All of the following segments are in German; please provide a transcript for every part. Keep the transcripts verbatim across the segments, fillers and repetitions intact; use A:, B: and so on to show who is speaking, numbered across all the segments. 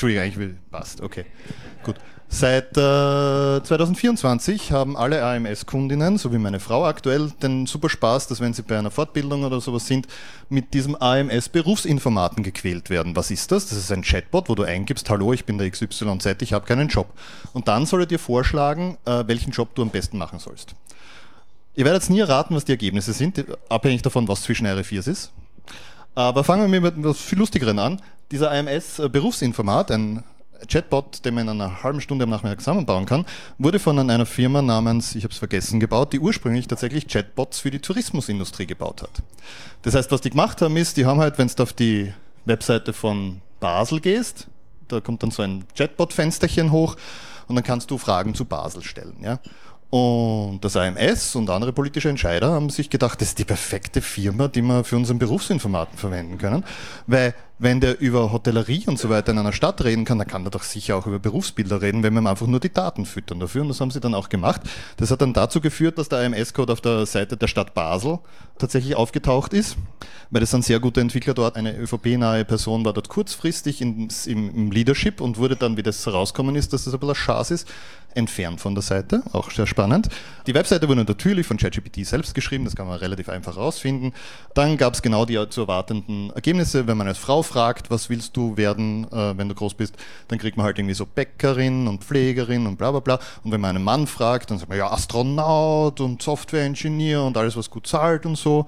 A: Entschuldigung, eigentlich will, passt, okay, gut. Seit äh, zwanzig vierundzwanzig haben alle A M S-Kundinnen, so wie meine Frau aktuell, den super Spaß, dass wenn sie bei einer Fortbildung oder sowas sind, mit diesem A M S-Berufsinformaten gequält werden. Was ist das? Das ist ein Chatbot, wo du eingibst, hallo, ich bin der X Y Z, ich habe keinen Job. Und dann soll er dir vorschlagen, äh, welchen Job du am besten machen sollst. Ihr werdet nie erraten, was die Ergebnisse sind, abhängig davon, was zwischen R F irs ist. Aber fangen wir mit etwas viel Lustigeren an. Dieser A M S-Berufsinformat, ein Chatbot, den man in einer halben Stunde am Nachmittag zusammenbauen kann, wurde von einer Firma namens, ich habe es vergessen, gebaut, die ursprünglich tatsächlich Chatbots für die Tourismusindustrie gebaut hat. Das heißt, was die gemacht haben, ist, die haben halt, wenn du auf die Webseite von Basel gehst, da kommt dann so ein Chatbot-Fensterchen hoch und dann kannst du Fragen zu Basel stellen. Ja? Und das A M S und andere politische Entscheider haben sich gedacht, das ist die perfekte Firma, die wir für unseren Berufsinformaten verwenden können, weil wenn der über Hotellerie und so weiter in einer Stadt reden kann, dann kann er doch sicher auch über Berufsbilder reden, wenn wir ihm einfach nur die Daten füttern dafür. Und das haben sie dann auch gemacht. Das hat dann dazu geführt, dass der A M S-Code auf der Seite der Stadt Basel tatsächlich aufgetaucht ist, weil das ein sehr guter Entwickler dort, eine ÖVP-nahe Person war dort kurzfristig in, im, im Leadership und wurde dann, wie das herausgekommen ist, dass das ein bisschen Schaß ist, entfernt von der Seite, auch sehr spannend. Die Webseite wurde natürlich von ChatGPT selbst geschrieben, das kann man relativ einfach herausfinden. Dann gab es genau die zu erwartenden Ergebnisse, wenn man als Frau fragt, was willst du werden, äh, wenn du groß bist, dann kriegt man halt irgendwie so Bäckerin und Pflegerin und bla bla bla. Und wenn man einen Mann fragt, dann sagt man ja Astronaut und Software-Engineer und alles, was gut zahlt und so.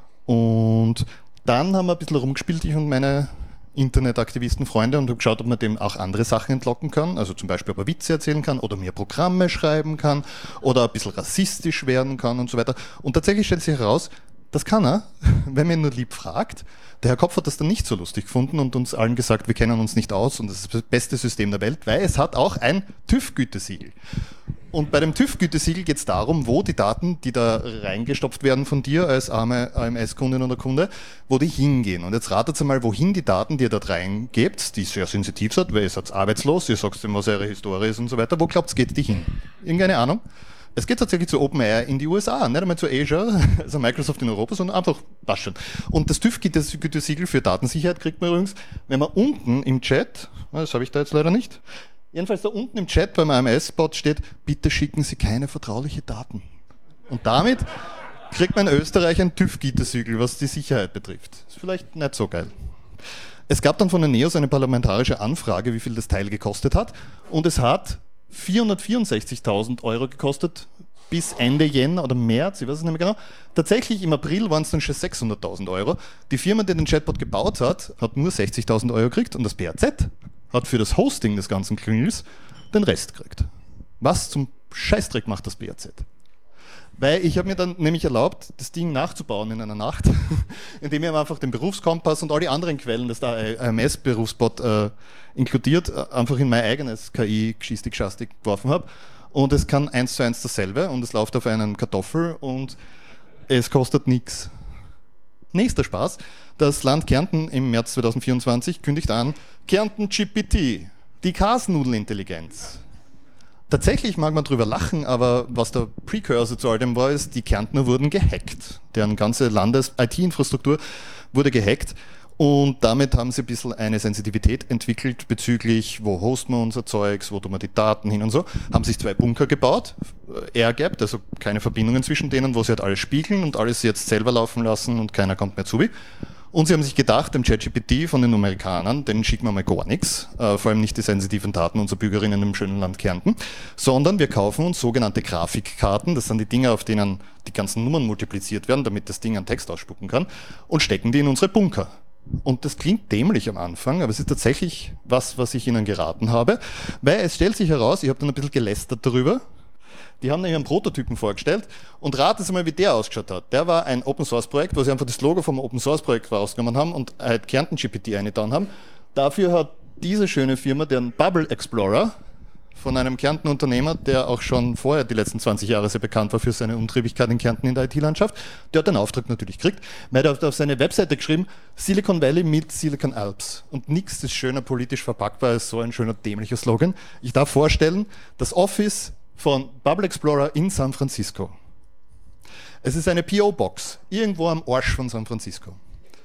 A: Und dann haben wir ein bisschen rumgespielt, ich und meine Internetaktivisten, Freunde, und habe geschaut, ob man dem auch andere Sachen entlocken kann, also zum Beispiel, ob er Witze erzählen kann oder mir Programme schreiben kann oder ein bisschen rassistisch werden kann und so weiter. Und tatsächlich stellt sich heraus, das kann er, wenn man ihn nur lieb fragt. Der Herr Kopf hat das dann nicht so lustig gefunden und uns allen gesagt, wir kennen uns nicht aus und das ist das beste System der Welt, weil es hat auch ein TÜV-Gütesiegel. Und bei dem TÜV-Gütesiegel geht es darum, wo die Daten, die da reingestopft werden von dir als arme A M S-Kundin oder Kunde, wo die hingehen. Und jetzt ratet mal, wohin die Daten, die ihr dort reingebt, die sehr sensitiv sind, weil ihr seid arbeitslos, ihr sagt ihm, was eure Historie ist und so weiter, wo glaubt ihr, geht die hin? Irgendeine Ahnung? Es geht tatsächlich zu OpenAI in die U S A, nicht einmal zu Azure, also Microsoft in Europa, sondern einfach, passt schon. Und das TÜV-Gütesiegel für Datensicherheit kriegt man übrigens, wenn man unten im Chat, das habe ich da jetzt leider nicht, jedenfalls da unten im Chat beim A M S-Bot steht, bitte schicken Sie keine vertrauliche Daten. Und damit kriegt man in Österreich ein TÜV-Gütesiegel, was die Sicherheit betrifft. Ist vielleicht nicht so geil. Es gab dann von den Neos eine parlamentarische Anfrage, wie viel das Teil gekostet hat, und es hat vierhundertvierundsechzigtausend Euro gekostet bis Ende Jänner oder März, ich weiß es nicht mehr genau. Tatsächlich im April waren es dann schon sechshunderttausend Euro. Die Firma, die den Chatbot gebaut hat, hat nur sechzigtausend Euro gekriegt und das B A Z hat für das Hosting des ganzen Klingels den Rest gekriegt. Was zum Scheißdreck macht das B A Z? Weil ich habe mir dann nämlich erlaubt, das Ding nachzubauen in einer Nacht, indem ich einfach den Berufskompass und all die anderen Quellen, das der A M S-Berufsbot äh, inkludiert, einfach in mein eigenes K I-Geschisti-Geschastik geworfen habe. Und es kann eins zu eins dasselbe und es läuft auf einen Kartoffel und es kostet nichts. Nächster Spaß. Das Land Kärnten im März zweitausendvierundzwanzig kündigt an, Kärnten G P T, die Kasnudelintelligenz. Tatsächlich mag man drüber lachen, aber was der Precursor zu all dem war, ist, die Kärntner wurden gehackt. Deren ganze Landes-I T-Infrastruktur wurde gehackt und damit haben sie ein bisschen eine Sensitivität entwickelt bezüglich, wo hosten wir unser Zeugs, wo tun wir die Daten hin und so. Haben sich zwei Bunker gebaut, air-gapped, also keine Verbindungen zwischen denen, wo sie halt alles spiegeln und alles jetzt selber laufen lassen und keiner kommt mehr zu. Und sie haben sich gedacht, dem ChatGPT von den Amerikanern, denen schicken wir mal gar nichts, äh, vor allem nicht die sensitiven Daten unserer Bürgerinnen im schönen Land Kärnten, sondern wir kaufen uns sogenannte Grafikkarten, das sind die Dinge, auf denen die ganzen Nummern multipliziert werden, damit das Ding einen Text ausspucken kann, und stecken die in unsere Bunker. Und das klingt dämlich am Anfang, aber es ist tatsächlich was, was ich Ihnen geraten habe, weil es stellt sich heraus, ich habe dann ein bisschen gelästert darüber, die haben nämlich einen Prototypen vorgestellt und ratet mal, wie der ausgeschaut hat. Der war ein Open-Source-Projekt, wo sie einfach das Logo vom Open-Source-Projekt rausgenommen haben und halt Kärnten-G P T eingetan haben. Dafür hat diese schöne Firma, deren Bubble Explorer, von einem Kärnten-Unternehmer, der auch schon vorher die letzten zwanzig Jahre sehr bekannt war für seine Untriebigkeit in Kärnten in der I T-Landschaft, der hat den Auftrag natürlich gekriegt. Er hat auf seine Webseite geschrieben, Silicon Valley mit Silicon Alps. Und nichts ist schöner politisch verpackbar als so ein schöner dämlicher Slogan. Ich darf vorstellen, das Office von Bubble Explorer in San Francisco. Es ist eine P O-Box, irgendwo am Arsch von San Francisco.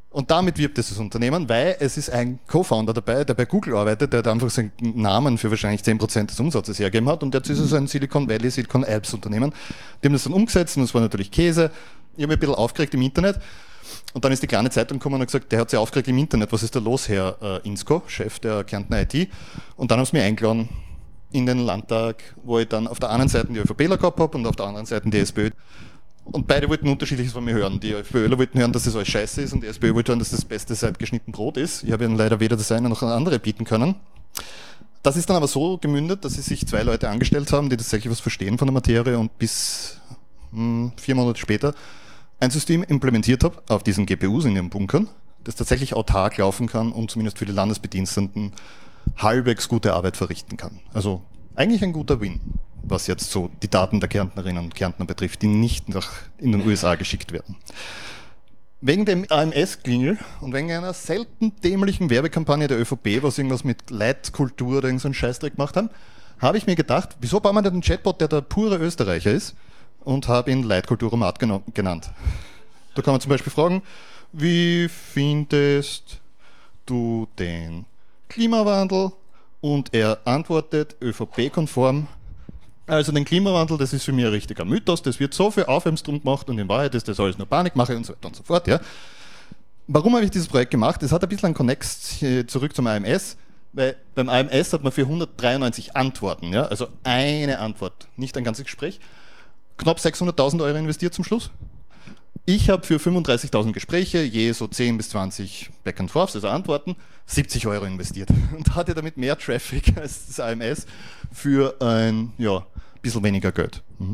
A: Und damit wirbt dieses Unternehmen, weil es ist ein Co-Founder dabei, der bei Google arbeitet, der hat einfach seinen Namen für wahrscheinlich zehn Prozent des Umsatzes hergegeben hat und jetzt ist es ein Silicon Valley, Silicon Alps Unternehmen. Die haben das dann umgesetzt und das war natürlich Käse. Ich habe mich ein bisschen aufgeregt im Internet und dann ist die kleine Zeitung gekommen und hat gesagt, der hat sich aufgeregt im Internet, was ist da los, Herr äh, Insko, Chef der Kärntner I T. Und dann haben sie mich eingeladen in den Landtag, wo ich dann auf der einen Seite die ÖVPler gehabt habe und auf der anderen Seite die SPÖ. Und beide wollten Unterschiedliches von mir hören. Die FPÖler wollten hören, dass das alles scheiße ist und die SPÖ wollte hören, dass das Beste seit geschnitten Brot ist. Ich habe ihnen leider weder das eine noch das andere bieten können. Das ist dann aber so gemündet, dass sie sich zwei Leute angestellt haben, die tatsächlich was verstehen von der Materie und bis mh, vier Monate später ein System implementiert habe auf diesen G P Us in ihren Bunkern, das tatsächlich autark laufen kann und zumindest für die Landesbediensteten halbwegs gute Arbeit verrichten kann. Also eigentlich ein guter Win, was jetzt so die Daten der Kärntnerinnen und Kärntner betrifft, die nicht nach in den U S A geschickt werden. Wegen dem A M S-Klingel und wegen einer selten dämlichen Werbekampagne der ÖVP, was irgendwas mit Leitkultur oder irgendeinen Scheißdreck gemacht haben, habe ich mir gedacht, wieso bauen wir denn einen Chatbot, der der pure Österreicher ist, und habe ihn Leitkulturomat genannt. Da kann man zum Beispiel fragen, wie findest du den Klimawandel? Und er antwortet ÖVP-konform, also den Klimawandel, das ist für mich ein richtiger Mythos, das wird so viel Aufwärms drum gemacht und in Wahrheit ist das alles nur Panikmache und so weiter und so fort. Ja. Warum habe ich dieses Projekt gemacht? Es hat ein bisschen einen Connex zurück zum A M S, weil beim A M S hat man für hundertdreiundneunzig Antworten, ja, also eine Antwort, nicht ein ganzes Gespräch, knapp sechshunderttausend Euro investiert zum Schluss. Ich habe für fünfunddreißigtausend Gespräche, je so zehn bis zwanzig Back and Forths, also Antworten, siebzig Euro investiert und hatte damit mehr Traffic als das A M S für ein ja, bisschen weniger Geld. Mhm.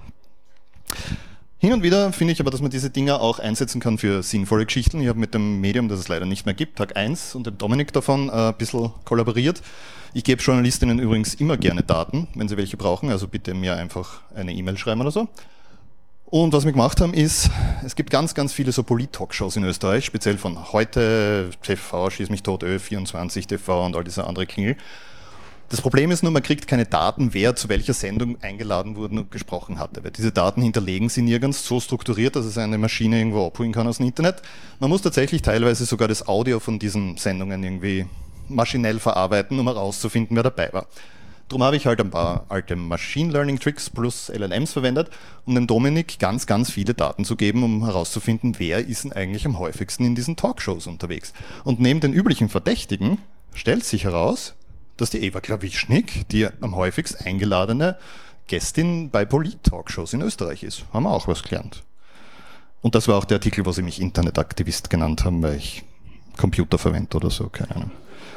A: Hin und wieder finde ich aber, dass man diese Dinger auch einsetzen kann für sinnvolle Geschichten. Ich habe mit dem Medium, das es leider nicht mehr gibt, Tag eins und dem Dominik davon äh, ein bisschen kollaboriert. Ich gebe Journalistinnen übrigens immer gerne Daten, wenn sie welche brauchen, also bitte mir einfach eine E-Mail schreiben oder so. Und was wir gemacht haben ist, es gibt ganz, ganz viele so Polit-Talkshows in Österreich, speziell von heute, T V, Schieß mich tot, Ö vierundzwanzig T V und all diese andere Klingel. Das Problem ist nur, man kriegt keine Daten, wer zu welcher Sendung eingeladen wurde und gesprochen hatte. Weil diese Daten hinterlegen sie nirgends so strukturiert, dass es eine Maschine irgendwo abholen kann aus dem Internet. Man muss tatsächlich teilweise sogar das Audio von diesen Sendungen irgendwie maschinell verarbeiten, um herauszufinden, wer dabei war. Darum habe ich halt ein paar alte Machine Learning Tricks plus L L Ms verwendet, um dem Dominik ganz, ganz viele Daten zu geben, um herauszufinden, wer ist denn eigentlich am häufigsten in diesen Talkshows unterwegs. Und neben den üblichen Verdächtigen stellt sich heraus, dass die Eva Klawischnik die am häufigst eingeladene Gästin bei Polit-Talkshows in Österreich ist. Haben wir auch was gelernt. Und das war auch der Artikel, wo sie mich Internetaktivist genannt haben, weil ich Computer verwende oder so, keine Ahnung.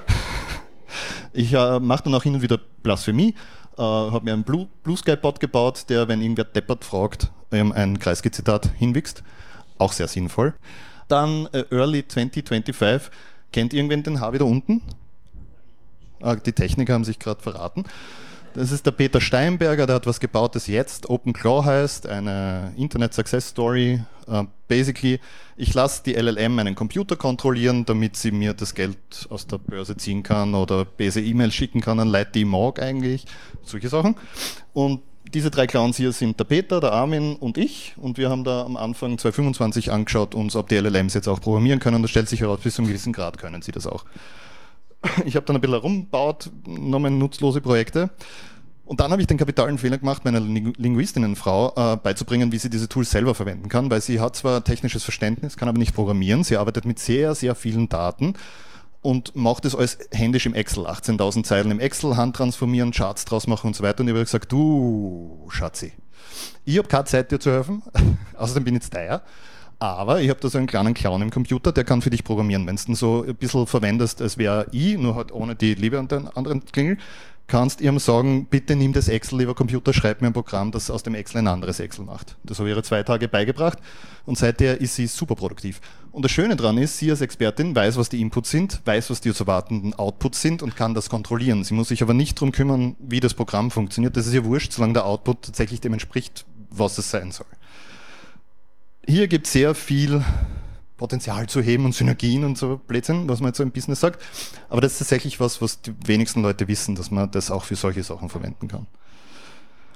A: Ich äh, mache dann auch hin und wieder Blasphemie, äh, habe mir einen Blue, Blue Sky Bot gebaut, der, wenn irgendwer deppert fragt, ähm, ein Kreisky-Zitat hinwichst. Auch sehr sinnvoll. Dann äh, Early zwanzig fünfundzwanzig. Kennt irgendwen den H wieder unten? Ah, die Techniker haben sich gerade verraten. Das ist der Peter Steinberger, der hat was gebaut, das jetzt OpenClaw heißt, eine Internet Success Story. Uh, basically, ich lasse die L L M meinen Computer kontrollieren, damit sie mir das Geld aus der Börse ziehen kann oder böse E-Mails schicken kann an Leute, die ich mag eigentlich, solche Sachen. Und diese drei Clowns hier sind der Peter, der Armin und ich und wir haben da am Anfang zwanzig fünfundzwanzig angeschaut, uns, ob die L L Ms jetzt auch programmieren können und das stellt sich heraus, bis zu einem gewissen Grad können sie das auch. Ich habe dann ein bisschen herumgebaut, nochmal nutzlose Projekte. Und dann habe ich den kapitalen Fehler gemacht, meiner Linguistinnenfrau äh, beizubringen, wie sie diese Tools selber verwenden kann, weil sie hat zwar technisches Verständnis, kann aber nicht programmieren. Sie arbeitet mit sehr, sehr vielen Daten und macht das alles händisch im Excel. achtzehntausend Zeilen im Excel, Hand transformieren, Charts draus machen und so weiter. Und ich habe gesagt, du Schatzi, ich habe keine Zeit, dir zu helfen. Außerdem bin ich jetzt teuer. Aber ich habe da so einen kleinen Clown im Computer, der kann für dich programmieren. Wenn du den so ein bisschen verwendest, als wäre ich, nur halt ohne die Liebe und den anderen Klingel, kannst ihm sagen, bitte nimm das Excel, lieber Computer, schreib mir ein Programm, das aus dem Excel ein anderes Excel macht. Das habe ich ihr zwei Tage beigebracht und seither ist sie super produktiv. Und das Schöne daran ist, sie als Expertin weiß, was die Inputs sind, weiß, was die zu erwartenden Outputs sind und kann das kontrollieren. Sie muss sich aber nicht darum kümmern, wie das Programm funktioniert. Das ist ihr wurscht, solange der Output tatsächlich dem entspricht, was es sein soll. Hier gibt es sehr viel Potenzial zu heben und Synergien und so Blödsinn, was man jetzt so im Business sagt. Aber das ist tatsächlich was, was die wenigsten Leute wissen, dass man das auch für solche Sachen verwenden kann.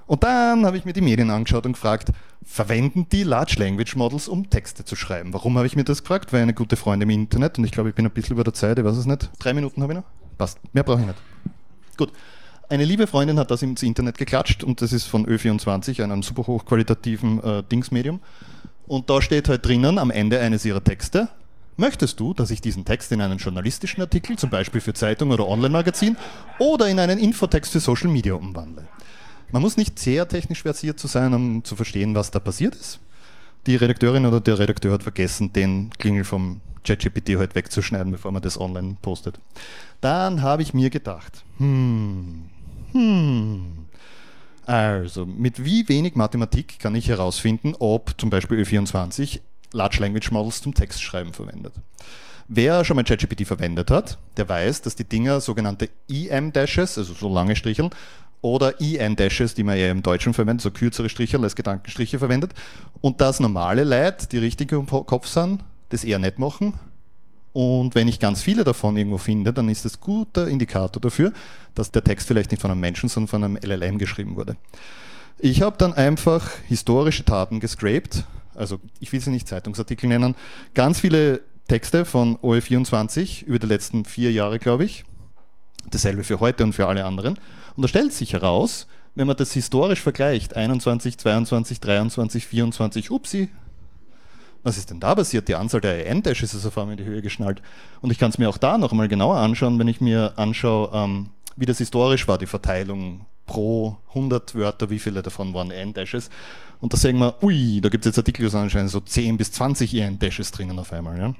A: Und dann habe ich mir die Medien angeschaut und gefragt, verwenden die Large Language Models, um Texte zu schreiben? Warum habe ich mir das gefragt? Weil eine gute Freundin im Internet, und ich glaube, ich bin ein bisschen über der Zeit, ich weiß es nicht, drei Minuten habe ich noch? Passt, mehr brauche ich nicht. Gut. Eine liebe Freundin hat das ins Internet geklatscht und das ist von Ö vierundzwanzig, einem super hochqualitativen äh, Dingsmedium. Und da steht halt drinnen am Ende eines ihrer Texte: Möchtest du, dass ich diesen Text in einen journalistischen Artikel, zum Beispiel für Zeitung oder Online-Magazin, oder in einen Infotext für Social Media umwandle? Man muss nicht sehr technisch versiert zu sein, um zu verstehen, was da passiert ist. Die Redakteurin oder der Redakteur hat vergessen, den Klingel vom ChatGPT halt wegzuschneiden, bevor man das online postet. Dann habe ich mir gedacht, hm, hm, also mit wie wenig Mathematik kann ich herausfinden, ob zum Beispiel Ö vierundzwanzig Large Language Models zum Textschreiben verwendet. Wer schon mal ChatGPT verwendet hat, der weiß, dass die Dinger sogenannte E M-Dashes, also so lange Stricheln, oder E N-Dashes, die man eher im Deutschen verwendet, so kürzere Striche als Gedankenstriche verwendet, und das normale Leute, die richtig im Kopf sind, das eher nicht machen. Und wenn ich ganz viele davon irgendwo finde, dann ist das ein guter Indikator dafür, dass der Text vielleicht nicht von einem Menschen, sondern von einem L L M geschrieben wurde. Ich habe dann einfach historische Daten gescraped, also ich will sie nicht Zeitungsartikel nennen, ganz viele Texte von O Ö vierundzwanzig über die letzten vier Jahre, glaube ich. Dasselbe für heute und für alle anderen. Und da stellt sich heraus, wenn man das historisch vergleicht, einundzwanzig, zweiundzwanzig, dreiundzwanzig, vierundzwanzig, upsi, was ist denn da passiert? Die Anzahl der E N-Dashes ist auf einmal in die Höhe geschnallt. Und ich kann es mir auch da noch einmal genauer anschauen, wenn ich mir anschaue, ähm, wie das historisch war, die Verteilung pro hundert Wörter, wie viele davon waren E N-Dashes. Und da sagen wir, ui, da gibt es jetzt Artikel, die anscheinend so zehn bis zwanzig E N-Dashes drinnen auf einmal. Ja.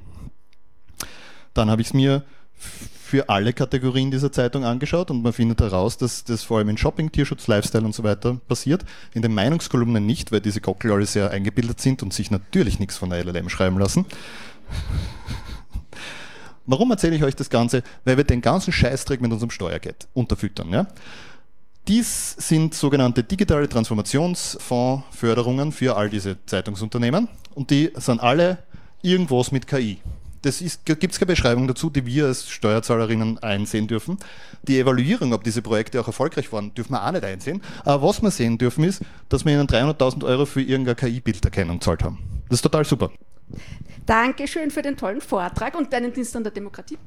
A: Dann habe ich es mir für alle Kategorien dieser Zeitung angeschaut und man findet heraus, dass das vor allem in Shopping, Tierschutz, Lifestyle und so weiter passiert. In den Meinungskolumnen nicht, weil diese Gockel alle sehr eingebildet sind und sich natürlich nichts von der L L M schreiben lassen. Warum erzähle ich euch das Ganze? Weil wir den ganzen Scheißdreck mit unserem Steuergeld unterfüttern. Ja? Dies sind sogenannte digitale Transformationsfondsförderungen für all diese Zeitungsunternehmen und die sind alle irgendwas mit K I. Das gibt es keine Beschreibung dazu, die wir als Steuerzahlerinnen einsehen dürfen. Die Evaluierung, ob diese Projekte auch erfolgreich waren, dürfen wir auch nicht einsehen. Aber was wir sehen dürfen ist, dass wir ihnen dreihunderttausend Euro für irgendeine K I-Bilderkennung gezahlt haben. Das ist total super.
B: Dankeschön für den tollen Vortrag und deinen Dienst an der Demokratie.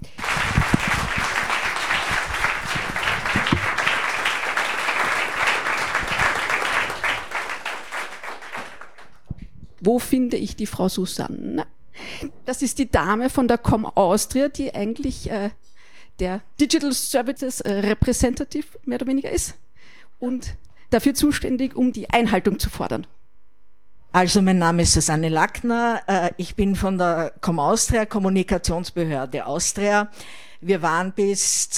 B: Wo finde ich die Frau Susanne? Das ist die Dame von der Com Austria, die eigentlich äh, der Digital Services äh, Representative mehr oder weniger ist und dafür zuständig, um die Einhaltung zu fordern.
C: Also mein Name ist Susanne Lackner, äh, ich bin von der Com Austria, Kommunikationsbehörde Austria. Wir waren bis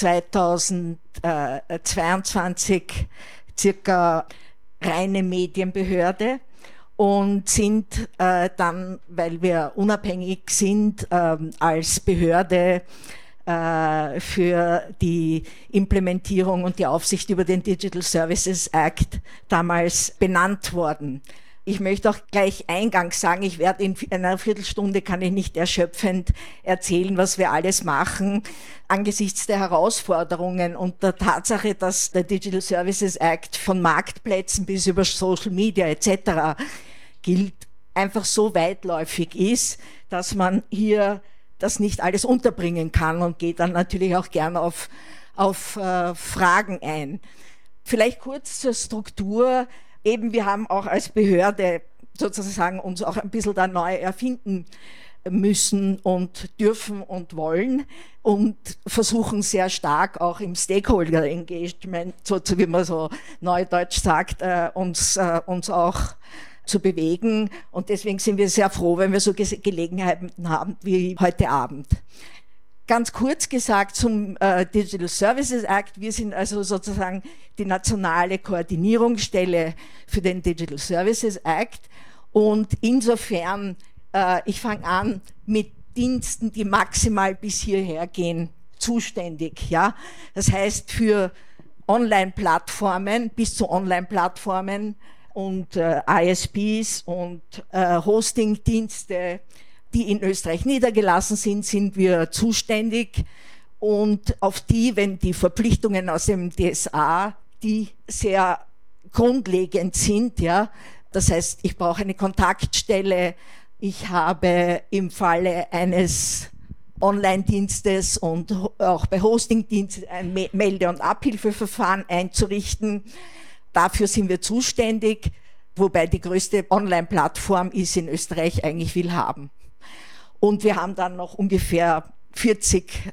C: zweitausendzweiundzwanzig circa reine Medienbehörde. Und sind äh, dann, weil wir unabhängig sind, ähm, als Behörde äh, für die Implementierung und die Aufsicht über den Digital Services Act damals benannt worden. Ich möchte auch gleich eingangs sagen, ich werde in einer Viertelstunde, kann ich nicht erschöpfend erzählen, was wir alles machen, angesichts der Herausforderungen und der Tatsache, dass der Digital Services Act von Marktplätzen bis über Social Media et cetera gilt, einfach so weitläufig ist, dass man hier das nicht alles unterbringen kann und geht dann natürlich auch gern auf, auf äh, Fragen ein. Vielleicht kurz zur Struktur. Eben, wir haben auch als Behörde sozusagen uns auch ein bisschen da neu erfinden müssen und dürfen und wollen und versuchen sehr stark auch im Stakeholder Engagement, so wie man so neudeutsch sagt, äh, uns, äh, uns auch zu bewegen. Und deswegen sind wir sehr froh, wenn wir so Ge- Gelegenheiten haben wie heute Abend. Ganz kurz gesagt zum äh, Digital Services Act. Wir sind also sozusagen die nationale Koordinierungsstelle für den Digital Services Act. Und insofern, äh, ich fange an mit Diensten, die maximal bis hierher gehen, zuständig. Ja? Das heißt für Online-Plattformen bis zu Online-Plattformen und äh, I S Ps und äh, Hosting-Dienste, die in Österreich niedergelassen sind, sind wir zuständig und auf die, wenn die Verpflichtungen aus dem D S A, die sehr grundlegend sind, ja. Das heißt, ich brauche eine Kontaktstelle, ich habe im Falle eines Online-Dienstes und auch bei Hosting-Diensten ein Melde- und Abhilfeverfahren einzurichten. Dafür sind wir zuständig, wobei die größte Online-Plattform ist in Österreich eigentlich Willhaben. Und wir haben dann noch ungefähr vierzig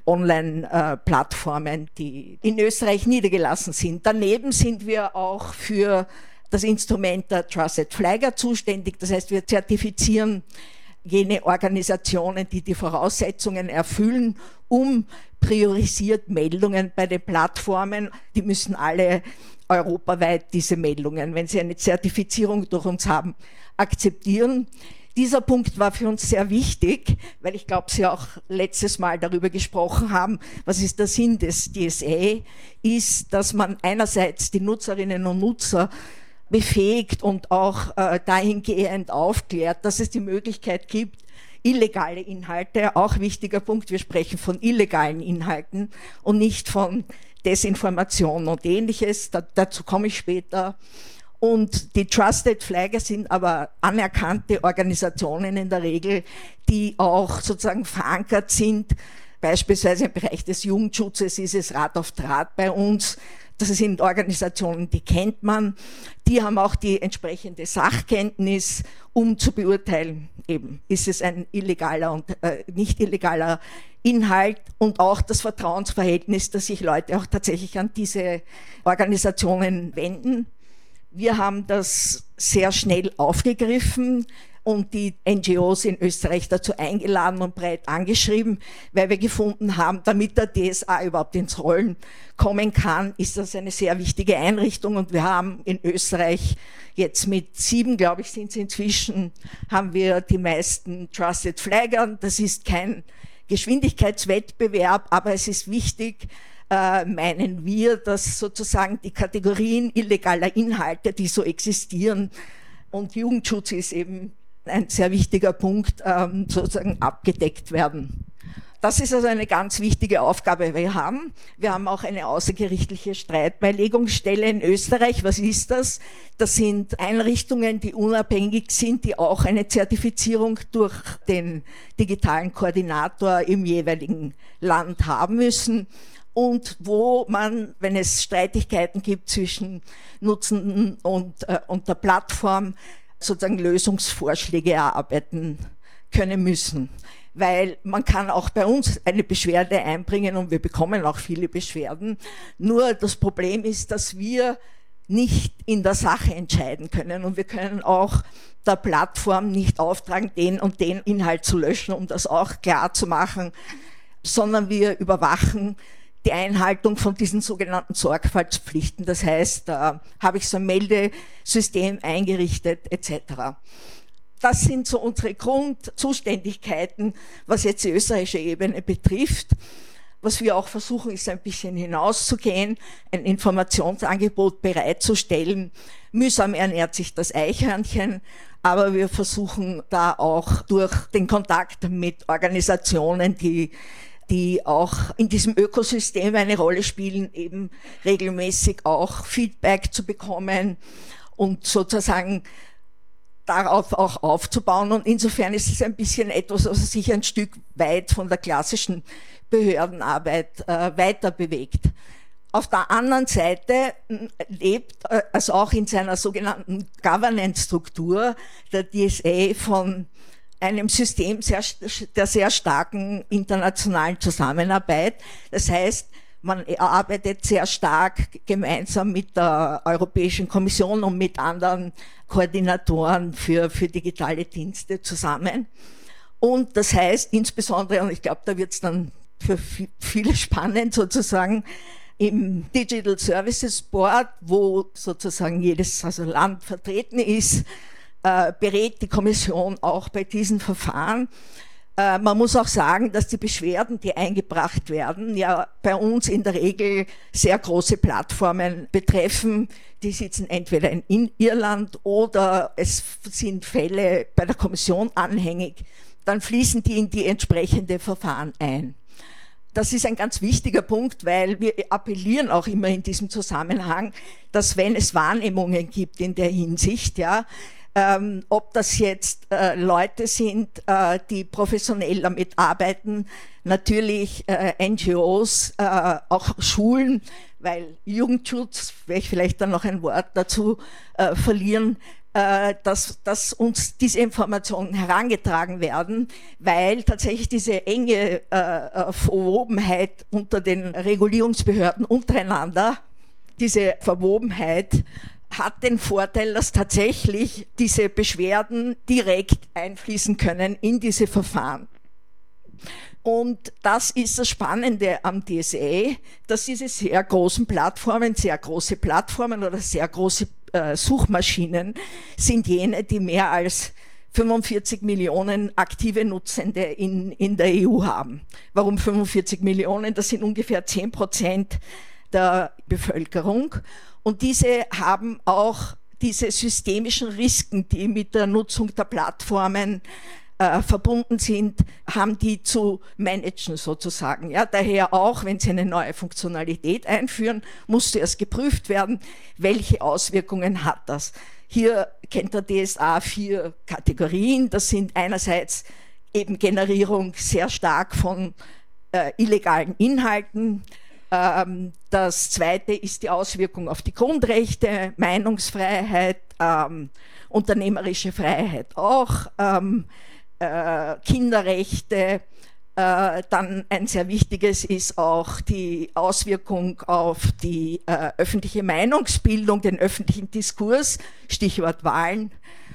C: Online-Plattformen, die in Österreich niedergelassen sind. Daneben sind wir auch für das Instrument der Trusted Flagger zuständig. Das heißt, wir zertifizieren jene Organisationen, die die Voraussetzungen erfüllen, um priorisiert Meldungen bei den Plattformen. Die müssen alle europaweit diese Meldungen, wenn sie eine Zertifizierung durch uns haben, akzeptieren. Dieser Punkt war für uns sehr wichtig, weil ich glaube, Sie auch letztes Mal darüber gesprochen haben, was ist der Sinn des D S A, ist, dass man einerseits die Nutzerinnen und Nutzer befähigt und auch äh, dahingehend aufklärt, dass es die Möglichkeit gibt, illegale Inhalte, auch wichtiger Punkt, wir sprechen von illegalen Inhalten und nicht von Desinformation und Ähnliches, da, dazu komme ich später. Und die Trusted Flagger sind aber anerkannte Organisationen in der Regel, die auch sozusagen verankert sind. Beispielsweise im Bereich des Jugendschutzes ist es Rat auf Draht bei uns. Das sind Organisationen, die kennt man. Die haben auch die entsprechende Sachkenntnis, um zu beurteilen, eben, ist es ein illegaler und äh, nicht illegaler Inhalt, und auch das Vertrauensverhältnis, dass sich Leute auch tatsächlich an diese Organisationen wenden. Wir haben das sehr schnell aufgegriffen und die N G Os in Österreich dazu eingeladen und breit angeschrieben, weil wir gefunden haben, damit der D S A überhaupt ins Rollen kommen kann, ist das eine sehr wichtige Einrichtung, und wir haben in Österreich jetzt mit sieben, glaube ich, sind es inzwischen, haben wir die meisten Trusted Flagger. Das ist kein Geschwindigkeitswettbewerb, aber es ist wichtig, äh, meinen wir, dass sozusagen die Kategorien illegaler Inhalte, die so existieren, und Jugendschutz ist eben ein sehr wichtiger Punkt, ähm, sozusagen abgedeckt werden. Das ist also eine ganz wichtige Aufgabe, die wir haben. Wir haben auch eine außergerichtliche Streitbeilegungsstelle in Österreich. Was ist das? Das sind Einrichtungen, die unabhängig sind, die auch eine Zertifizierung durch den digitalen Koordinator im jeweiligen Land haben müssen. Und wo man, wenn es Streitigkeiten gibt zwischen Nutzenden und, äh, und der Plattform, sozusagen Lösungsvorschläge erarbeiten können müssen. Weil man kann auch bei uns eine Beschwerde einbringen und wir bekommen auch viele Beschwerden. Nur das Problem ist, dass wir nicht in der Sache entscheiden können, und wir können auch der Plattform nicht auftragen, den und den Inhalt zu löschen, um das auch klar zu machen, sondern wir überwachen die Einhaltung von diesen sogenannten Sorgfaltspflichten. Das heißt, da habe ich so ein Meldesystem eingerichtet et cetera. Das sind so unsere Grundzuständigkeiten, was jetzt die österreichische Ebene betrifft. Was wir auch versuchen, ist ein bisschen hinauszugehen, ein Informationsangebot bereitzustellen. Mühsam ernährt sich das Eichhörnchen, aber wir versuchen da auch durch den Kontakt mit Organisationen, die die auch in diesem Ökosystem eine Rolle spielen, eben regelmäßig auch Feedback zu bekommen und sozusagen darauf auch aufzubauen. Und insofern ist es ein bisschen etwas, was sich ein Stück weit von der klassischen Behördenarbeit äh, weiter bewegt. Auf der anderen Seite lebt, äh, also auch in seiner sogenannten Governance-Struktur, der D S A von einem System sehr, der sehr starken internationalen Zusammenarbeit. Das heißt, man arbeitet sehr stark gemeinsam mit der Europäischen Kommission und mit anderen Koordinatoren für, für digitale Dienste zusammen. Und das heißt insbesondere, und ich glaube, da wird es dann für viele spannend sozusagen, im Digital Services Board, wo sozusagen jedes also Land vertreten ist, Äh, berät die Kommission auch bei diesen Verfahren. Äh, man muss auch sagen, dass die Beschwerden, die eingebracht werden, ja bei uns in der Regel sehr große Plattformen betreffen. Die sitzen entweder in Irland oder es sind Fälle bei der Kommission anhängig. Dann fließen die in die entsprechende Verfahren ein. das ist ein ganz wichtiger Punkt, weil wir appellieren auch immer in diesem Zusammenhang, dass wenn es Wahrnehmungen gibt in der Hinsicht, ja, ähm, ob das jetzt äh, Leute sind, äh, die professionell damit arbeiten, natürlich äh, N G Os, äh, auch Schulen, weil Jugendschutz, werde ich vielleicht dann noch ein Wort dazu äh, verlieren, äh, dass, dass uns diese Informationen herangetragen werden, weil tatsächlich diese enge äh, Verwobenheit unter den Regulierungsbehörden untereinander, diese Verwobenheit hat den Vorteil, dass tatsächlich diese Beschwerden direkt einfließen können in diese Verfahren. Und das ist das Spannende am D S A, dass diese sehr großen Plattformen, sehr große Plattformen oder sehr große äh, Suchmaschinen sind jene, die mehr als fünfundvierzig Millionen aktive Nutzende in, in der E U haben. Warum fünfundvierzig Millionen? Das sind ungefähr zehn Prozent der Bevölkerung. Und diese haben auch diese systemischen Risiken, die mit der Nutzung der Plattformen äh, verbunden sind, haben die zu managen sozusagen. Ja, daher auch, wenn sie eine neue Funktionalität einführen, muss zuerst geprüft werden, welche Auswirkungen hat das. Hier kennt der D S A vier Kategorien. Das sind einerseits eben Generierung sehr stark von äh, illegalen Inhalten. Ähm, das zweite ist die Auswirkung auf die Grundrechte, Meinungsfreiheit, ähm, unternehmerische Freiheit auch, ähm, äh, Kinderrechte. Äh, dann ein sehr wichtiges ist auch die Auswirkung auf die äh, öffentliche Meinungsbildung, den öffentlichen Diskurs, Stichwort Wahlen.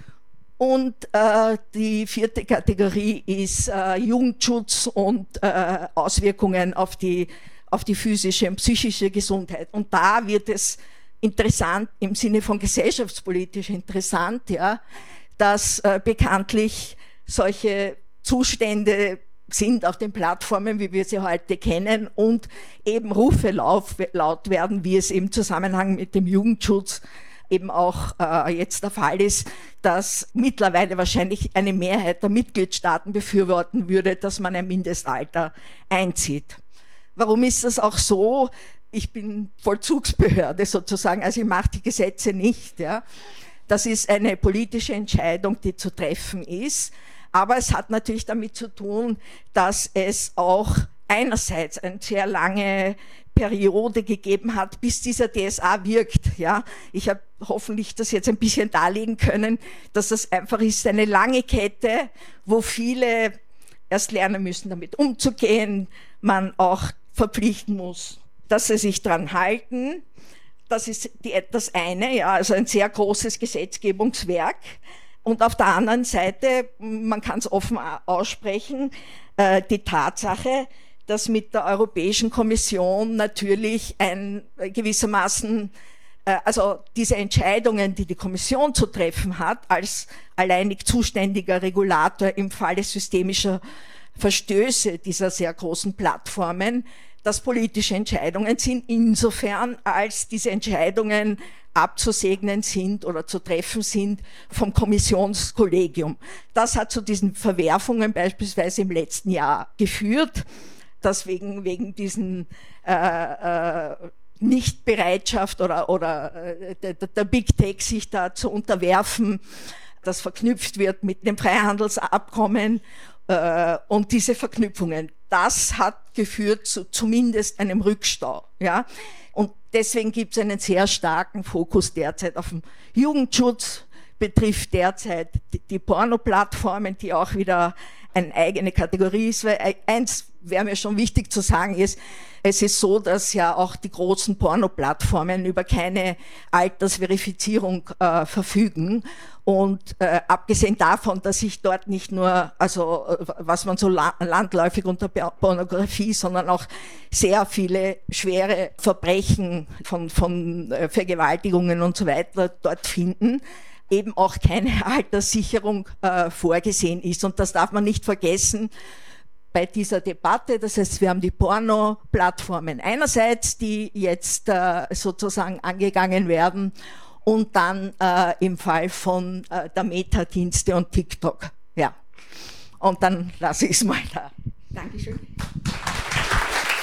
C: Und äh, die vierte Kategorie ist äh, Jugendschutz und äh, Auswirkungen auf die auf die physische und psychische Gesundheit. Und da wird es interessant, im Sinne von gesellschaftspolitisch interessant, ja, dass äh, bekanntlich solche Zustände sind auf den Plattformen, wie wir sie heute kennen, und eben Rufe laut, laut werden, wie es im Zusammenhang mit dem Jugendschutz eben auch äh, jetzt der Fall ist, dass mittlerweile wahrscheinlich eine Mehrheit der Mitgliedstaaten befürworten würde, dass man ein Mindestalter einzieht. Warum ist das auch so? Ich bin Vollzugsbehörde sozusagen, also ich mache die Gesetze nicht. Ja. Das ist eine politische Entscheidung, die zu treffen ist. Aber es hat natürlich damit zu tun, dass es auch einerseits eine sehr lange Periode gegeben hat, bis dieser D S A wirkt. Ja. Ich habe hoffentlich das jetzt ein bisschen darlegen können, dass das einfach ist eine lange Kette, wo viele erst lernen müssen, damit umzugehen, man auch verpflichten muss, dass sie sich dran halten. Das ist die, das eine, ja, also ein sehr großes Gesetzgebungswerk. Und auf der anderen Seite, man kann es offen aussprechen, äh, die Tatsache, dass mit der Europäischen Kommission natürlich ein äh, gewissermaßen, äh, also diese Entscheidungen, die die Kommission zu treffen hat, als alleinig zuständiger Regulator im Falle systemischer Verstöße dieser sehr großen Plattformen, dass politische Entscheidungen sind, insofern als diese Entscheidungen abzusegnen sind oder zu treffen sind vom Kommissionskollegium. Das hat zu diesen Verwerfungen beispielsweise im letzten Jahr geführt, dass wegen, wegen diesen äh, äh, Nichtbereitschaft oder, oder äh, der, der Big Tech sich da zu unterwerfen, das verknüpft wird mit dem Freihandelsabkommen. Und diese Verknüpfungen, das hat geführt zu zumindest einem Rückstau. Ja? Und deswegen gibt es einen sehr starken Fokus derzeit auf den Jugendschutz, betrifft derzeit die, die Porno-Plattformen, die auch wieder eine eigene Kategorie ist, weil eins wäre mir schon wichtig zu sagen ist, es ist so, dass ja auch die großen Porno-Plattformen über keine Altersverifizierung äh, verfügen. Und äh, abgesehen davon, dass sich dort nicht nur, also äh, was man so la landläufig unter Pornografie, sondern auch sehr viele schwere Verbrechen von, von äh, Vergewaltigungen und so weiter dort finden, eben auch keine Alterssicherung äh, vorgesehen ist. Und das darf man nicht vergessen bei dieser Debatte. Das heißt, wir haben die Porno-Plattformen einerseits, die jetzt äh, sozusagen angegangen werden, und dann äh, im Fall von äh, der Meta-Dienste und TikTok. Ja. Und dann lasse ich es mal da. Dankeschön.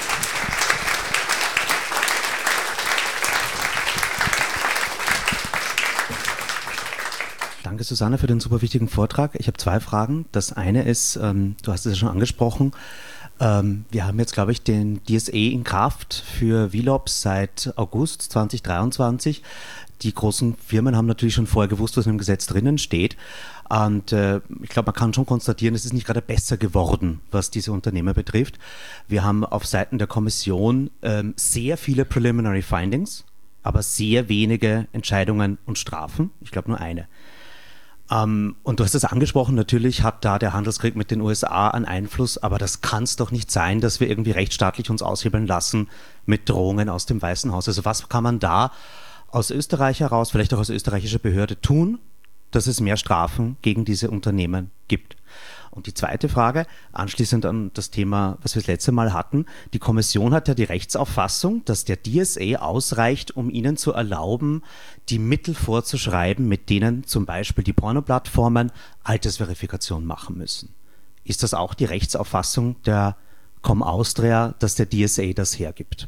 D: Danke, Susanne, für den super wichtigen Vortrag. Ich habe zwei Fragen. Das eine ist, ähm, du hast es ja schon angesprochen, ähm, wir haben jetzt, glaube ich, den D S A in Kraft für V LOPs seit August zwanzig dreiundzwanzig. Die großen Firmen haben natürlich schon vorher gewusst, was in dem Gesetz drinnen steht. Und äh, ich glaube, man kann schon konstatieren, es ist nicht gerade besser geworden, was diese Unternehmer betrifft. Wir haben auf Seiten der Kommission ähm, sehr viele Preliminary Findings, aber sehr wenige Entscheidungen und Strafen. Ich glaube nur eine. Ähm, und du hast es angesprochen, natürlich hat da der Handelskrieg mit den U S A einen Einfluss, aber das kann es doch nicht sein, dass wir irgendwie rechtsstaatlich uns aushebeln lassen mit Drohungen aus dem Weißen Haus. Also was kann man da aus Österreich heraus, vielleicht auch aus österreichischer Behörde tun, dass es mehr Strafen gegen diese Unternehmen gibt? Und die zweite Frage, anschließend an das Thema, was wir das letzte Mal hatten. Die Kommission hat ja die Rechtsauffassung, dass der D S A ausreicht, um ihnen zu erlauben, die Mittel vorzuschreiben, mit denen zum Beispiel die Pornoplattformen Altersverifikation machen müssen. Ist das auch die Rechtsauffassung der Com Austria, dass der D S A das hergibt?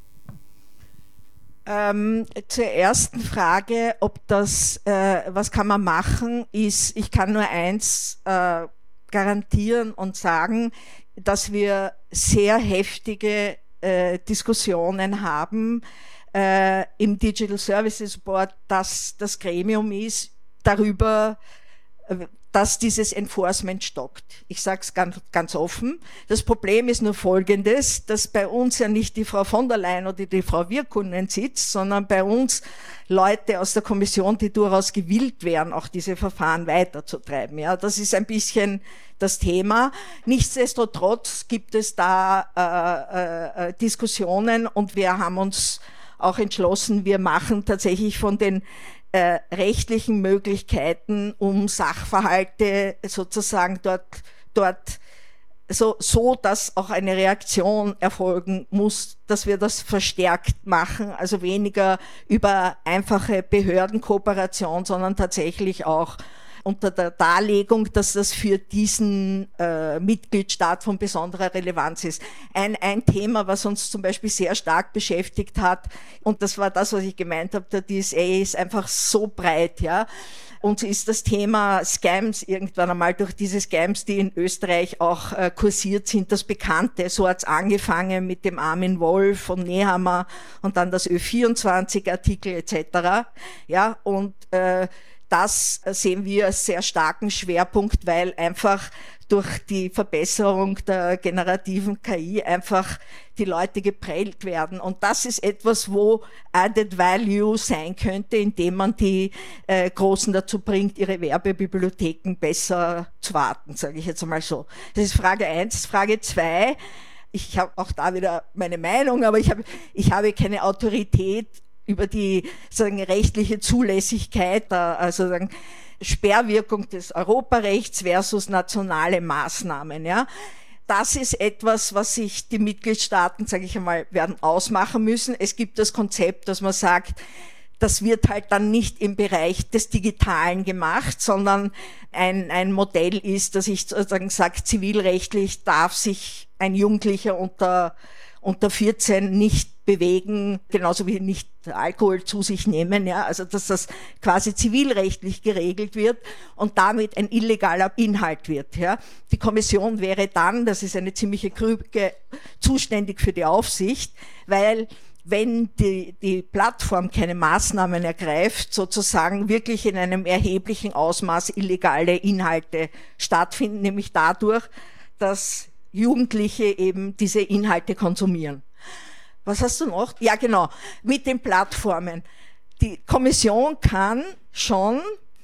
C: Ähm, zur ersten Frage, ob das, äh, was kann man machen, ist, ich kann nur eins äh, garantieren und sagen, dass wir sehr heftige äh, Diskussionen haben äh, im Digital Services Board, dass das Gremium ist, darüber, äh, dass dieses Enforcement stockt. Ich sage es ganz, ganz offen. Das Problem ist nur folgendes, dass bei uns ja nicht die Frau von der Leyen oder die Frau Virkkunen sitzt, sondern bei uns Leute aus der Kommission, die durchaus gewillt wären, auch diese Verfahren weiterzutreiben. Ja, das ist ein bisschen das Thema. Nichtsdestotrotz gibt es da äh, äh, Diskussionen und wir haben uns auch entschlossen, wir machen tatsächlich von den Äh, rechtlichen Möglichkeiten, um Sachverhalte sozusagen dort, dort so, so, dass auch eine Reaktion erfolgen muss, dass wir das verstärkt machen, also weniger über einfache Behördenkooperation, sondern tatsächlich auch unter der Darlegung, dass das für diesen äh, Mitgliedstaat von besonderer Relevanz ist. Ein, ein Thema, was uns zum Beispiel sehr stark beschäftigt hat, und das war das, was ich gemeint habe, der D S A ist einfach so breit, ja. Uns ist das Thema Scams irgendwann einmal durch diese Scams, die in Österreich auch äh, kursiert sind, das Bekannte. So hat's angefangen mit dem Armin Wolf von Nehammer und dann das Ö vierundzwanzig Artikel et cetera. Ja, und äh, das sehen wir als sehr starken Schwerpunkt, weil einfach durch die Verbesserung der generativen K I einfach die Leute geprellt werden. Und das ist etwas, wo Added Value sein könnte, indem man die äh, Großen dazu bringt, ihre Werbebibliotheken besser zu warten, sage ich jetzt einmal so. Das ist Frage eins. Frage zwei. Ich habe auch da wieder meine Meinung, aber ich habe, ich habe keine Autorität über die sagen, rechtliche Zulässigkeit, also sagen, Sperrwirkung des Europarechts versus nationale Maßnahmen. Ja, das ist etwas, was sich die Mitgliedstaaten, sage ich einmal, werden ausmachen müssen. Es gibt das Konzept, dass man sagt, das wird halt dann nicht im Bereich des Digitalen gemacht, sondern ein, ein Modell ist, dass ich sozusagen sage, zivilrechtlich darf sich ein Jugendlicher unter unter vierzehn nicht bewegen, genauso wie nicht Alkohol zu sich nehmen, ja, also dass das quasi zivilrechtlich geregelt wird und damit ein illegaler Inhalt wird, ja. Die Kommission wäre dann, das ist eine ziemliche Krüge, zuständig für die Aufsicht, weil wenn die, die Plattform keine Maßnahmen ergreift, sozusagen wirklich in einem erheblichen Ausmaß illegale Inhalte stattfinden, nämlich dadurch, dass Jugendliche eben diese Inhalte konsumieren. Was hast du noch? Ja, genau, mit den Plattformen. Die Kommission kann schon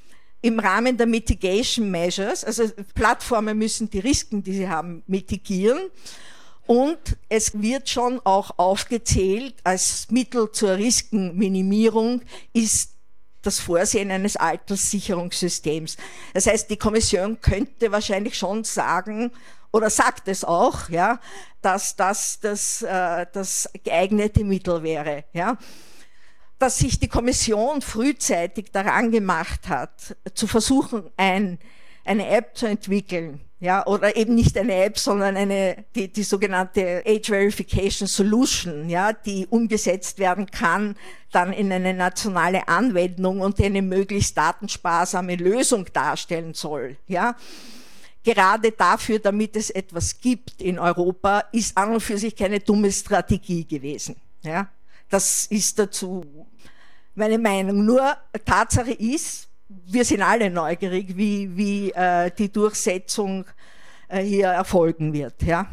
C: im Rahmen der Mitigation Measures, also Plattformen müssen die Risiken, die sie haben, mitigieren. Und es wird schon auch aufgezählt, als Mittel zur Riskenminimierung ist das Vorsehen eines Alterssicherungssystems. Das heißt, die Kommission könnte wahrscheinlich schon sagen, oder sagt es auch, ja, dass das das, äh, das geeignete Mittel wäre. Ja. Dass sich die Kommission frühzeitig daran gemacht hat, zu versuchen, ein, eine App zu entwickeln, Ja, oder eben nicht eine App, sondern eine, die, die sogenannte Age Verification Solution, ja, die umgesetzt werden kann, dann in eine nationale Anwendung und die eine möglichst datensparsame Lösung darstellen soll, ja. Gerade dafür, damit es etwas gibt in Europa, ist an und für sich keine dumme Strategie gewesen, ja. Das ist dazu meine Meinung. Nur Tatsache ist, wir sind alle neugierig, wie, wie äh, die Durchsetzung äh, hier erfolgen wird. Ja?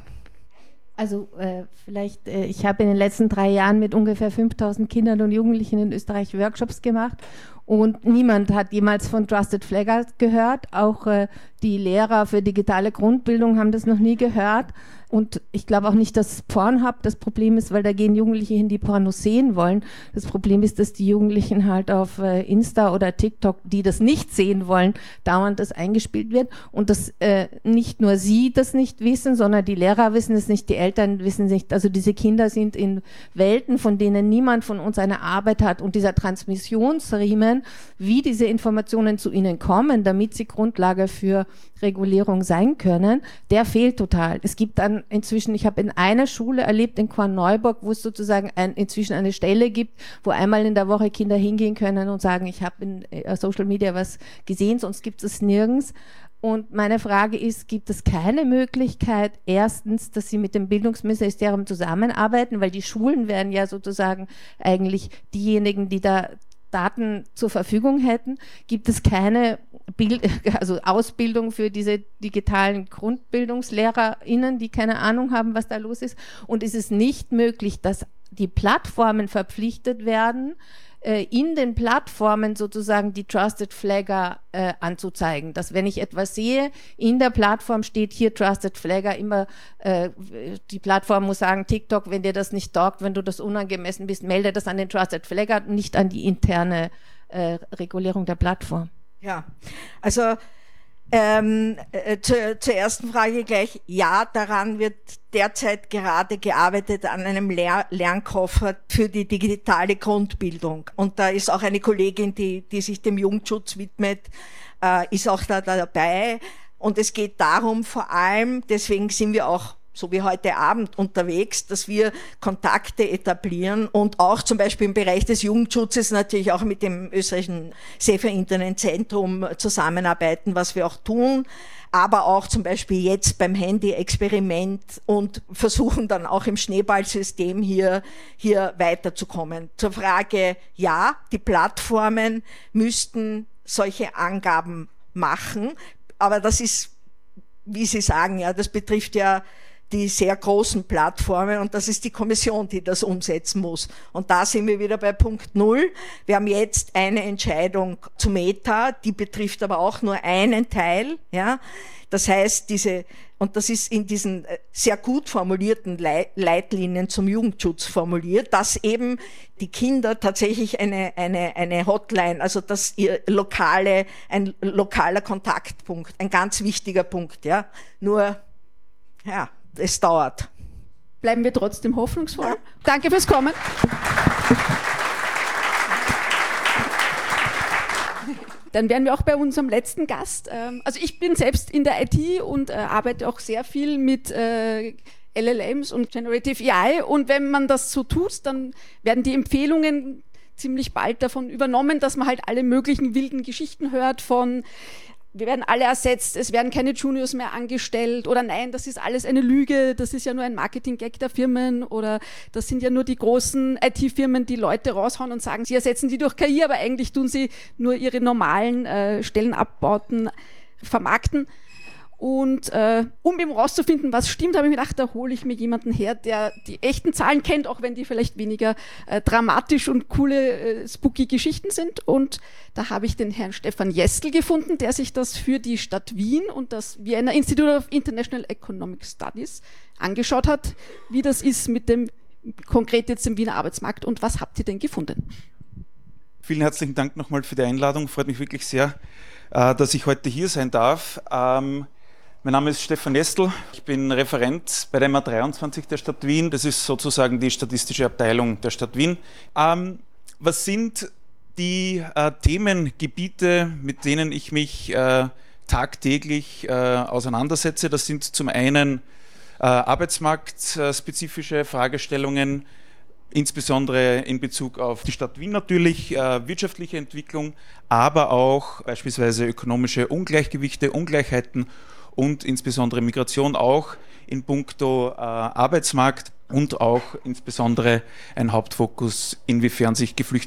E: Also äh, vielleicht, äh, ich habe in den letzten drei Jahren mit ungefähr fünftausend Kindern und Jugendlichen in Österreich Workshops gemacht und niemand hat jemals von Trusted Flaggers gehört. Auch äh, die Lehrer für digitale Grundbildung haben das noch nie gehört. Und ich glaube auch nicht, dass Pornhub das Problem ist, weil da gehen Jugendliche hin, die Pornos sehen wollen. Das Problem ist, dass die Jugendlichen halt auf äh, Insta oder TikTok, die das nicht sehen wollen, dauernd das eingespielt wird. Und dass äh, nicht nur sie das nicht wissen, sondern die Lehrer wissen es nicht, die Eltern wissen es nicht. Also diese Kinder sind in Welten, von denen niemand von uns eine Arbeit hat. Und dieser Transmissionsriemen, wie diese Informationen zu ihnen kommen, damit sie Grundlage für Regulierung sein können, der fehlt total. Es gibt dann inzwischen, ich habe in einer Schule erlebt, in Korneuburg, wo es sozusagen ein, inzwischen eine Stelle gibt, wo einmal in der Woche Kinder hingehen können und sagen, ich habe in äh, Social Media was gesehen, sonst gibt es nirgends. Und meine Frage ist, gibt es keine Möglichkeit, erstens, dass Sie mit dem Bildungsministerium zusammenarbeiten, weil die Schulen wären ja sozusagen eigentlich diejenigen, die da Daten zur Verfügung hätten, gibt es keine Bild, also Ausbildung für diese digitalen GrundbildungslehrerInnen, die keine Ahnung haben, was da los ist. Und ist es nicht möglich, dass die Plattformen verpflichtet werden, äh, in den Plattformen sozusagen die Trusted Flagger äh, anzuzeigen. Dass wenn ich etwas sehe, in der Plattform steht hier Trusted Flagger, immer äh, die Plattform muss sagen, TikTok, wenn dir das nicht taugt, wenn du das unangemessen bist, melde das an den Trusted Flagger, nicht an die interne äh, Regulierung der Plattform.
C: Ja, also ähm, äh, zur, zur ersten Frage gleich, ja, daran wird derzeit gerade gearbeitet an einem Lehr- Lernkoffer für die digitale Grundbildung. Und da ist auch eine Kollegin, die, die sich dem Jugendschutz widmet, äh, ist auch da, da dabei. Und es geht darum, vor allem, deswegen sind wir auch so wie heute Abend unterwegs, dass wir Kontakte etablieren und auch zum Beispiel im Bereich des Jugendschutzes natürlich auch mit dem österreichischen Safer Internet Zentrum zusammenarbeiten, was wir auch tun, aber auch zum Beispiel jetzt beim Handy-Experiment und versuchen dann auch im Schneeballsystem hier, hier weiterzukommen. Zur Frage, ja, die Plattformen müssten solche Angaben machen, aber das ist, wie Sie sagen, ja, das betrifft ja die sehr großen Plattformen und das ist die Kommission, die das umsetzen muss. Und da sind wir wieder bei Punkt Null. Wir haben jetzt eine Entscheidung zu Meta, die betrifft aber auch nur einen Teil, ja. Das heißt, diese, und das ist in diesen sehr gut formulierten Leitlinien zum Jugendschutz formuliert, dass eben die Kinder tatsächlich eine, eine, eine Hotline, also dass ihr lokale, ein lokaler Kontaktpunkt, ein ganz wichtiger Punkt, ja. Nur, ja, es dauert.
B: Bleiben wir trotzdem hoffnungsvoll. Ja. Danke fürs Kommen. Dann wären wir auch bei unserem letzten Gast. Also ich bin selbst in der I T und arbeite auch sehr viel mit L L Ms und Generative A I. Und wenn man das so tut, dann werden die Empfehlungen ziemlich bald davon übernommen, dass man halt alle möglichen wilden Geschichten hört von wir werden alle ersetzt, es werden keine Juniors mehr angestellt oder nein, das ist alles eine Lüge, das ist ja nur ein Marketing-Gag der Firmen oder das sind ja nur die großen I T-Firmen, die Leute raushauen und sagen, sie ersetzen die durch K I, aber eigentlich tun sie nur ihre normalen äh, Stellenabbauten vermarkten. Und äh, um eben rauszufinden, was stimmt, habe ich mir gedacht, da hole ich mir jemanden her, der die echten Zahlen kennt, auch wenn die vielleicht weniger äh, dramatisch und coole, äh, spooky Geschichten sind. Und da habe ich den Herrn Stefan Jestl gefunden, der sich das für die Stadt Wien und das Vienna Institute of International Economic Studies angeschaut hat, wie das ist mit dem, konkret jetzt im Wiener Arbeitsmarkt. Und was habt ihr denn gefunden?
F: Vielen herzlichen Dank nochmal für die Einladung. Freut mich wirklich sehr, äh, dass ich heute hier sein darf. Ähm, Mein Name ist Stefan Jestl, ich bin Referent bei der M A dreiundzwanzig der Stadt Wien, das ist sozusagen die statistische Abteilung der Stadt Wien. Ähm, was sind die äh, Themengebiete, mit denen ich mich äh, tagtäglich äh, auseinandersetze. Das sind zum einen äh, arbeitsmarktspezifische Fragestellungen, insbesondere in Bezug auf die Stadt Wien natürlich, äh, wirtschaftliche Entwicklung, aber auch beispielsweise ökonomische Ungleichgewichte, Ungleichheiten und insbesondere Migration auch in puncto äh, Arbeitsmarkt und auch insbesondere ein Hauptfokus, inwiefern sich Geflüchtete